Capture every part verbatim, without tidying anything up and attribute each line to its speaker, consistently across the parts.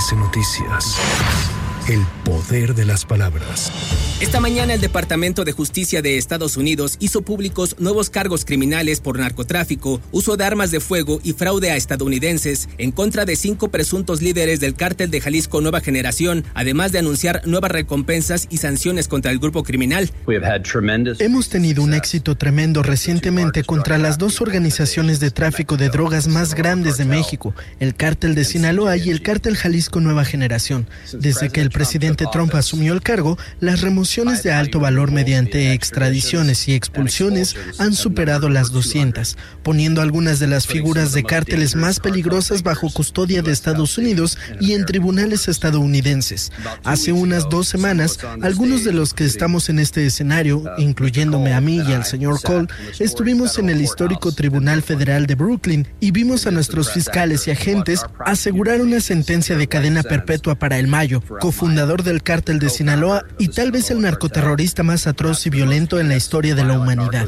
Speaker 1: S Noticias. El poder de las palabras.
Speaker 2: Esta mañana el Departamento de Justicia de Estados Unidos hizo públicos nuevos cargos criminales por narcotráfico, uso de armas de fuego y fraude a estadounidenses en contra de cinco presuntos líderes del cártel de Jalisco Nueva Generación, además de anunciar nuevas recompensas y sanciones contra el grupo criminal.
Speaker 3: Hemos tenido un éxito tremendo recientemente contra las dos organizaciones de tráfico de drogas más grandes de México, el cártel de Sinaloa y el cártel Jalisco Nueva Generación. Desde que el presidente Trump asumió el cargo, las remociones de alto valor mediante extradiciones y expulsiones han superado las doscientas, poniendo algunas de las figuras de cárteles más peligrosas bajo custodia de Estados Unidos y en tribunales estadounidenses. Hace unas dos semanas, algunos de los que estamos en este escenario, incluyéndome a mí y al señor Cole, estuvimos en el histórico Tribunal Federal de Brooklyn y vimos a nuestros fiscales y agentes asegurar una sentencia de cadena perpetua para el Mayo, cofundador del cártel de Sinaloa y tal vez el narcoterrorista más atroz y violento en la historia de la humanidad.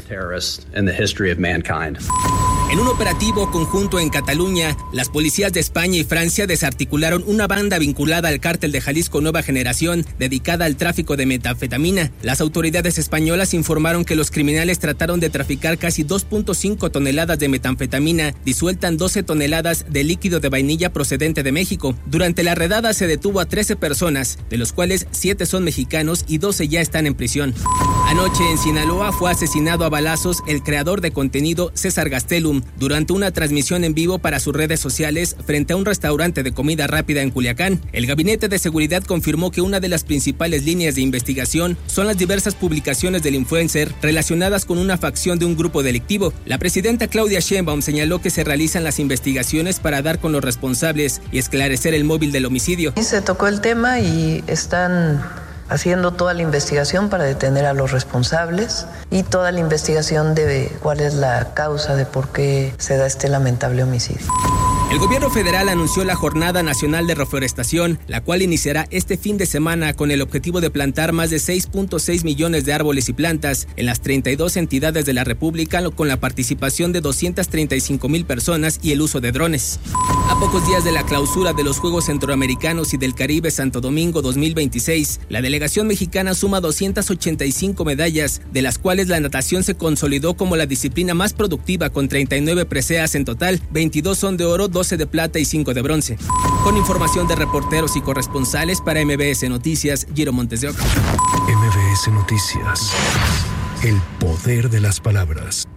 Speaker 2: En un operativo conjunto en Cataluña, las policías de España y Francia desarticularon una banda vinculada al cártel de Jalisco Nueva Generación, dedicada al tráfico de metanfetamina. Las autoridades españolas informaron que los criminales trataron de traficar casi dos punto cinco toneladas de metanfetamina, disuelta en doce toneladas de líquido de vainilla procedente de México. Durante la redada se detuvo a trece personas, de los cuales siete son mexicanos y doce ya están en prisión. Anoche en Sinaloa fue asesinado a balazos el creador de contenido César Gastelum durante una transmisión en vivo para sus redes sociales frente a un restaurante de comida rápida en Culiacán. El Gabinete de Seguridad confirmó que una de las principales líneas de investigación son las diversas publicaciones del influencer relacionadas con una facción de un grupo delictivo. La presidenta Claudia Sheinbaum señaló que se realizan las investigaciones para dar con los responsables y esclarecer el móvil del homicidio.
Speaker 4: Se tocó el tema y están haciendo toda la investigación para detener a los responsables y toda la investigación de cuál es la causa de por qué se da este lamentable homicidio.
Speaker 2: El gobierno federal anunció la Jornada Nacional de Reforestación, la cual iniciará este fin de semana con el objetivo de plantar más de seis punto seis millones de árboles y plantas en las treinta y dos entidades de la República, con la participación de doscientas treinta y cinco mil personas y el uso de drones. A pocos días de la clausura de los Juegos Centroamericanos y del Caribe Santo Domingo dos mil veintiséis, la delegación mexicana suma doscientas ochenta y cinco medallas, de las cuales la natación se consolidó como la disciplina más productiva con treinta y nueve preseas en total, veintidós son de oro, doce de plata y cinco de bronce. Con información de reporteros y corresponsales para M B S Noticias, Giro Montes de Oca.
Speaker 1: M B S Noticias. El poder de las palabras.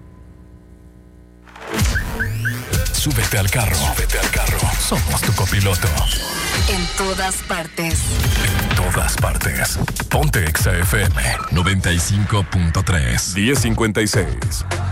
Speaker 5: Súbete al carro. Súbete al carro. Somos tu copiloto.
Speaker 6: En todas partes.
Speaker 5: En todas partes. Ponte Exa F M noventa y cinco punto tres.
Speaker 1: diez cincuenta y seis.